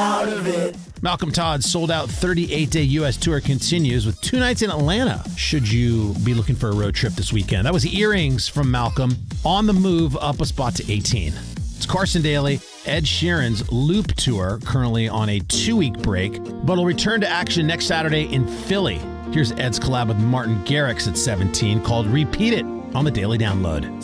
out of it. Malcolm Todd's sold-out 38-day U.S. tour continues with 2 nights in Atlanta, should you be looking for a road trip this weekend. That was Earrings from Malcolm, on the move up a spot to 18. It's Carson Daly, Ed Sheeran's Loop Tour, currently on a 2-week break, but will return to action next Saturday in Philly. Here's Ed's collab with Martin Garrix at 17, called Repeat It, on the Daily Download.